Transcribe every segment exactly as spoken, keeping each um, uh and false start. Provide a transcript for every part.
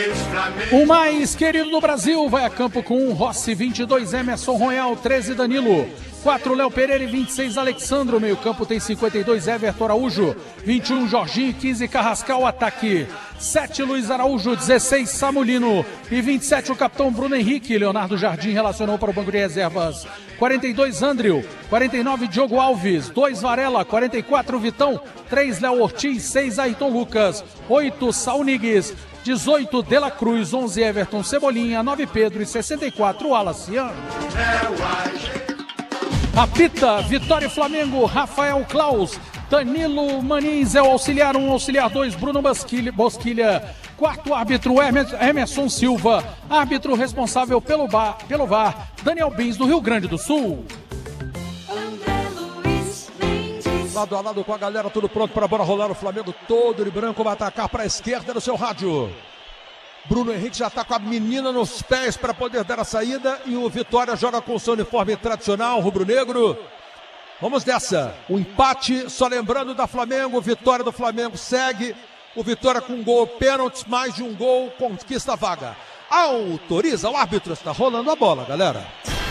O mais querido do Brasil vai a campo com um Rossi, vinte e dois Emerson Royal, treze Danilo, quatro Léo Pereira e vinte e seis Alexandro. Meio campo tem cinquenta e dois Everton Araújo, vinte e um Jorginho, quinze Carrascal. Ataque sete Luiz Araújo, dezesseis Samulino e vinte e sete o capitão Bruno Henrique. Leonardo Jardim relacionou para o banco de reservas. quarenta e dois Andril, quarenta e nove Diogo Alves, dois Varela, quarenta e quatro Vitão, três Léo Ortiz, seis Ayrton Lucas, oito Saunigues, dezoito De La Cruz, onze Everton Cebolinha, nove Pedro e sessenta e quatro Wallaciano. Apita, Vitória e Flamengo, Rafael Klaus, Danilo Manins é o auxiliar um, auxiliar dois, Bruno Bosquilha, Bosquilha. Quarto árbitro, Emerson Silva. Árbitro responsável pelo, bar, pelo V A R, Daniel Bins, do Rio Grande do Sul. Lado a lado com a galera, tudo pronto para a bola rolar. O Flamengo todo de branco vai atacar para a esquerda no seu rádio. Bruno Henrique já está com a menina nos pés para poder dar a saída. E o Vitória joga com o seu uniforme tradicional, rubro-negro. Vamos nessa. O empate, só lembrando da Flamengo. Vitória do Flamengo segue. O Vitória com um gol, pênaltis, mais de um gol, conquista a vaga. Autoriza o árbitro, está rolando a bola, galera.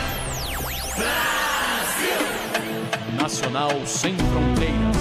Brasil! Nacional sem fronteiras.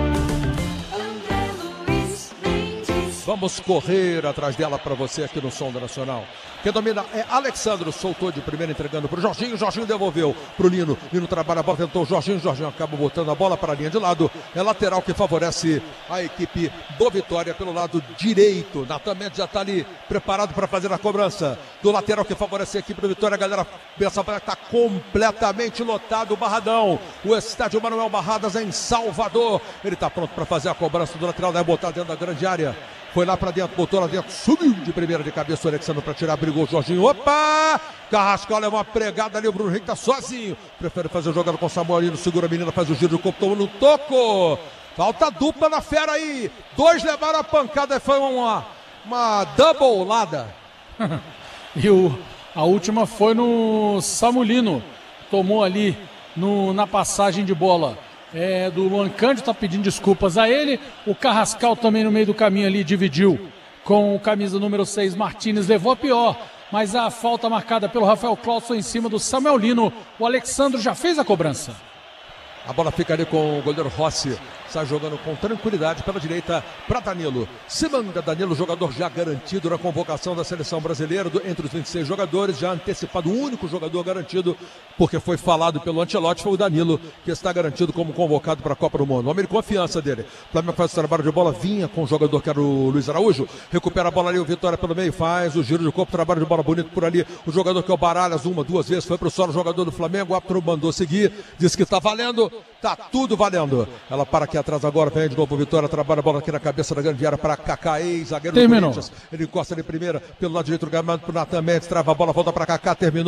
Vamos correr atrás dela para você aqui no Som da Nacional. Quem domina é Alexandro, soltou de primeira, entregando para o Jorginho. Jorginho devolveu para o Lino. Lino trabalha a bola, tentou o Jorginho. Jorginho acaba botando a bola para a linha de lado. É lateral que favorece a equipe do Vitória pelo lado direito. Natan Mendes já está ali preparado para fazer a cobrança do lateral que favorece a equipe do Vitória. A galera pensa que está completamente lotado o Barradão. O estádio Manuel Barradas em Salvador. Ele está pronto para fazer a cobrança do lateral. Vai botar dentro da grande área. Foi lá pra dentro, botou lá dentro, subiu de primeira de cabeça o Alexandre pra tirar, brigou o Jorginho. Opa! Carrascal leva uma pregada ali, o Bruno Henrique tá sozinho. Prefere fazer o jogado com o Samuelino, segura a menina, faz o giro de corpo, toma no toco. Falta dupla na fera aí. Dois levaram a pancada, foi uma, uma double-lada. E o, a última foi no Samulino, tomou ali no, na passagem de bola. É, do Luan Cândido, tá pedindo desculpas a ele. O Carrascal também no meio do caminho ali dividiu com o camisa número seis, Martínez, levou a pior. Mas a falta marcada pelo Rafael Clauson em cima do Samuel Lino. O Alexandro já fez a cobrança. A bola fica ali com o goleiro Rossi. Sai jogando com tranquilidade pela direita para Danilo. Se manda Danilo, jogador já garantido na convocação da seleção brasileira, do, entre os vinte e seis jogadores, já antecipado, o único jogador garantido, porque foi falado pelo Ancelotti, foi o Danilo, que está garantido como convocado para a Copa do Mundo. Homem de confiança dele. O Flamengo faz o trabalho de bola, vinha com o jogador que era o Luiz Araújo, recupera a bola ali, o Vitória pelo meio, faz o giro de corpo, trabalho de bola bonito por ali. O jogador que é o Baralhas, uma, duas vezes, foi para o solo, jogador do Flamengo, o árbitro mandou seguir, disse que está valendo, está tudo valendo. Ela para aqui atrás agora, vem de novo o Vitória, trabalha a bola aqui na cabeça da grande área para Kaká, ex-zagueiro do Corinthians. Ele encosta ali primeira, pelo lado direito do gramado para o Natan Mendes, trava a bola, volta para Kaká, terminou.